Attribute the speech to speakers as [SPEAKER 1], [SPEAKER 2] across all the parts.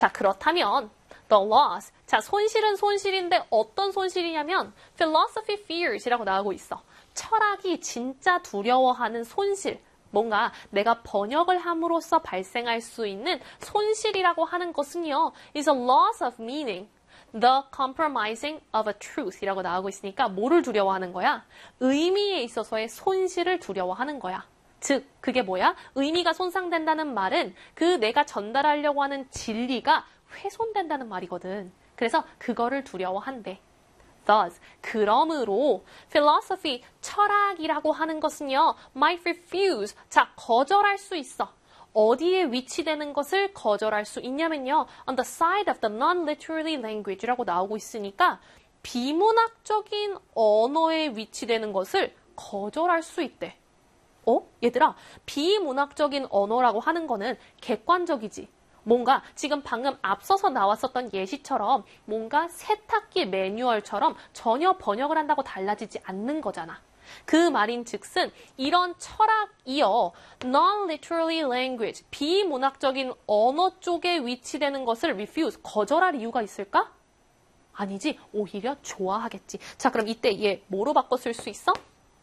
[SPEAKER 1] 자, 그렇다면 the loss. 자, 손실은 손실인데 어떤 손실이냐면 philosophy fears이라고 나오고 있어. 철학이 진짜 두려워하는 손실. 뭔가 내가 번역을 함으로써 발생할 수 있는 손실이라고 하는 것은요. is a loss of meaning. The compromising of a truth 이라고 나오고 있으니까 뭐를 두려워하는 거야? 의미에 있어서의 손실을 두려워하는 거야. 즉, 그게 뭐야? 의미가 손상된다는 말은 그 내가 전달하려고 하는 진리가 훼손된다는 말이거든. 그래서 그거를 두려워한대. Thus, 그러므로 philosophy, 철학이라고 하는 것은요, might refuse, 자, 거절할 수 있어. 어디에 위치되는 것을 거절할 수 있냐면요, on the side of the non-literary language라고 나오고 있으니까 비문학적인 언어에 위치되는 것을 거절할 수 있대. 얘들아, 비문학적인 언어라고 하는 거는 객관적이지. 뭔가 지금 방금 앞서서 나왔었던 예시처럼 뭔가 세탁기 매뉴얼처럼 전혀 번역을 한다고 달라지지 않는 거잖아. 그 말인 즉슨 이런 철학이요, non-literary language, 비문학적인 언어 쪽에 위치되는 것을 refuse, 거절할 이유가 있을까? 아니지, 오히려 좋아하겠지. 자, 그럼 이때 얘 뭐로 바꿔 쓸 수 있어?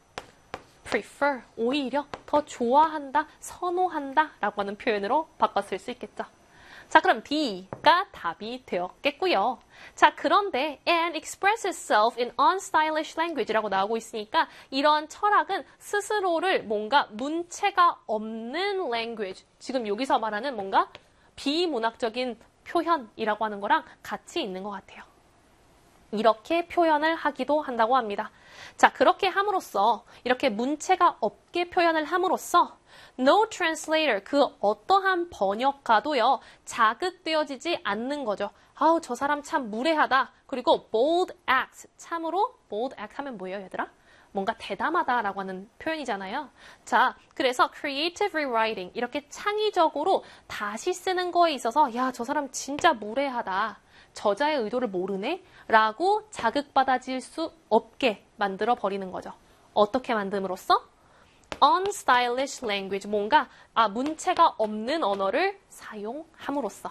[SPEAKER 1] prefer, 오히려 더 좋아한다, 선호한다 라고 하는 표현으로 바꿔 쓸 수 있겠죠. 자, 그럼 D가 답이 되었겠고요. 자, 그런데 and express itself in unstylish language라고 나오고 있으니까 이런 철학은 스스로를 뭔가 문체가 없는 language, 지금 여기서 말하는 뭔가 비문학적인 표현이라고 하는 거랑 같이 있는 것 같아요. 이렇게 표현을 하기도 한다고 합니다. 자, 그렇게 함으로써, 이렇게 문체가 없게 표현을 함으로써 no translator, 그 어떠한 번역가도요, 자극되어지지 않는 거죠. 아우, 저 사람 참 무례하다. 그리고 bold act, 참으로 bold act 하면 뭐예요, 얘들아? 뭔가 대담하다라고 하는 표현이잖아요. 자, 그래서 creative rewriting, 이렇게 창의적으로 다시 쓰는 거에 있어서 야, 저 사람 진짜 무례하다. 저자의 의도를 모르네? 라고 자극받아질 수 없게 만들어 버리는 거죠. 어떻게 만듦으로써? unstylish language, 뭔가 문체가 없는 언어를 사용함으로써.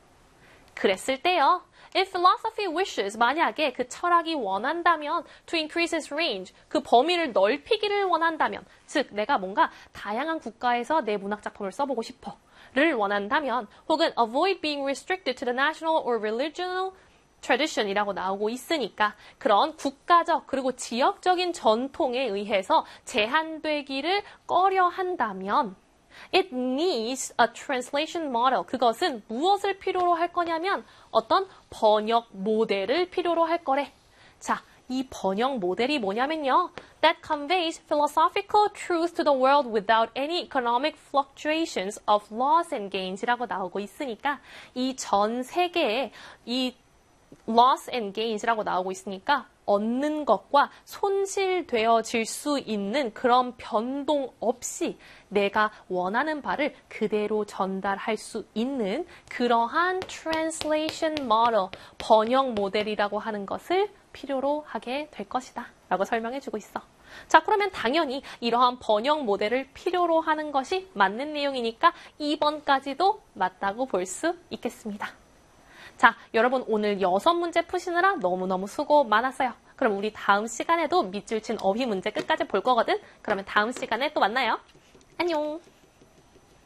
[SPEAKER 1] 그랬을 때요. If philosophy wishes, 만약에 그 철학이 원한다면 to increase its range, 그 범위를 넓히기를 원한다면, 즉 내가 뭔가 다양한 국가에서 내 문학작품을 써보고 싶어 를 원한다면, 혹은 avoid being restricted to the national or regional tradition이라고 나오고 있으니까 그런 국가적 그리고 지역적인 전통에 의해서 제한되기를 꺼려 한다면 it needs a translation model. 그것은 무엇을 필요로 할 거냐면 어떤 번역 모델을 필요로 할 거래. 자, 이 번역 모델이 뭐냐면요. That conveys philosophical truth to the world without any economic fluctuations of loss and gains이라고 나오고 있으니까 이 전 세계에 이 loss and gains라고 나오고 있으니까 얻는 것과 손실되어질 수 있는 그런 변동 없이 내가 원하는 바를 그대로 전달할 수 있는 그러한 translation model, 번역 모델이라고 하는 것을 필요로 하게 될 것이다 라고 설명해주고 있어. 자, 그러면 당연히 이러한 번역 모델을 필요로 하는 것이 맞는 내용이니까 2번까지도 맞다고 볼 수 있겠습니다. 자, 여러분 오늘 6문제 푸시느라 너무너무 수고 많았어요. 그럼 우리 다음 시간에도 밑줄 친 어휘 문제 끝까지 볼 거거든? 그러면 다음 시간에 또 만나요. 안녕!